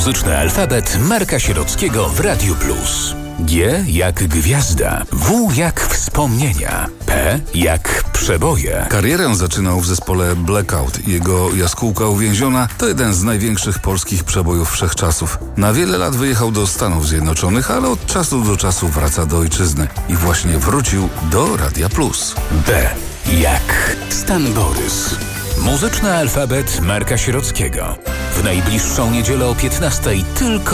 Muzyczny alfabet Marka Sierockiego w Radiu Plus. G jak gwiazda, W jak wspomnienia, P jak przeboje. Karierę zaczynał w zespole Blackout. Jego Jaskółka uwięziona to jeden z największych polskich przebojów wszechczasów. Na wiele lat wyjechał do Stanów Zjednoczonych, ale od czasu do czasu wraca do ojczyzny. I właśnie wrócił do Radia Plus. B jak Stan Borys. Muzyczny alfabet Marka Sierockiego. W najbliższą niedzielę o 15:00 tylko